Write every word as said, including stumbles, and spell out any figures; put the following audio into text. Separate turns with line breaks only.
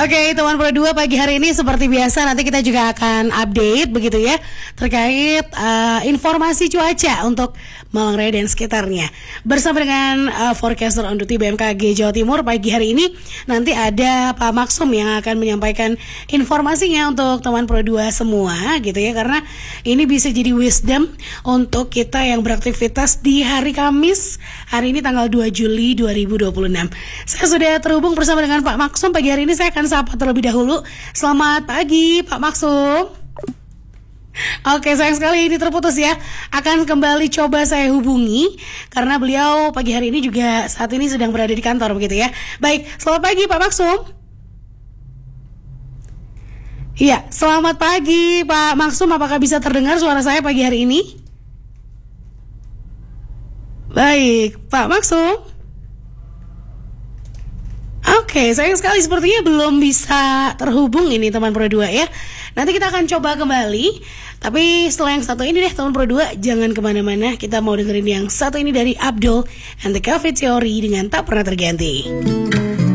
Oke, teman Pro dua pagi hari ini seperti biasa nanti kita juga akan update begitu ya terkait uh, informasi cuaca untuk Malang Raya dan sekitarnya. Bersama dengan uh, forecaster on duty B M K G Jawa Timur pagi hari ini nanti ada Pak Maksum yang akan menyampaikan informasinya untuk teman Pro dua semua gitu ya, karena ini bisa jadi wisdom untuk kita yang beraktivitas di hari Kamis hari ini tanggal dua Juli dua ribu dua puluh enam. Saya sudah terhubung bersama dengan Pak Maksum pagi hari ini. Saya akan sapa terlebih dahulu. Selamat pagi Pak Maksum. Oke, sayang sekali ini terputus ya. Akan kembali coba saya hubungi karena beliau pagi hari ini juga saat ini sedang berada di kantor begitu ya. Baik, selamat pagi Pak Maksum. Iya, selamat pagi Pak Maksum. Apakah bisa terdengar suara saya pagi hari ini? Baik, Pak Maksum. Oke, sayang sekali sepertinya belum bisa terhubung ini teman Pro dua ya. Nanti kita akan coba kembali. Tapi setelah yang satu ini deh teman Pro dua, jangan kemana-mana. Kita mau dengerin yang satu ini dari Abdul and the Cafe Theory dengan Tak Pernah Terganti.